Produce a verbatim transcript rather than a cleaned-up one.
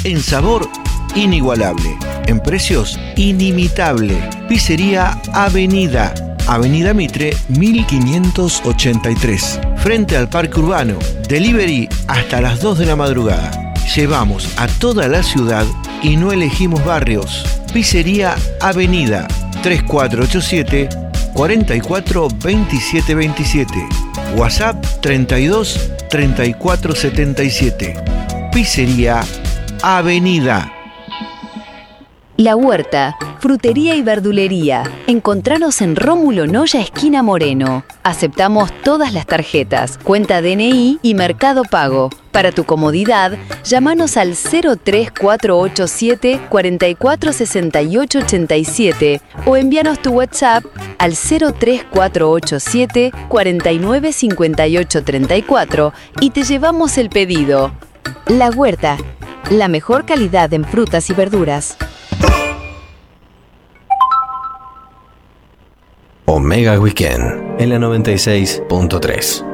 En sabor, inigualable. En precios, inimitable. Pizzería Avenida. Avenida Mitre, mil quinientos ochenta y tres. Frente al Parque Urbano. Delivery hasta las dos de la madrugada. Llevamos a toda la ciudad y no elegimos barrios. Pizzería Avenida. tres cuatro ocho siete, cuatro cuatro, dos siete dos siete. WhatsApp treinta y dos, treinta y cuatro setenta y siete. Pizzería Avenida. La Huerta, frutería y verdulería. Encontranos en Rómulo Noya, esquina Moreno. Aceptamos todas las tarjetas, cuenta D N I y Mercado Pago. Para tu comodidad, llámanos al cero tres cuatro ocho siete, cuatro cuatro seis ocho ocho siete o envíanos tu WhatsApp al cero tres cuatro ocho siete, cuatro nueve cinco ocho tres cuatro y te llevamos el pedido. La Huerta, la mejor calidad en frutas y verduras. Omega Weekend en la noventa y seis punto tres.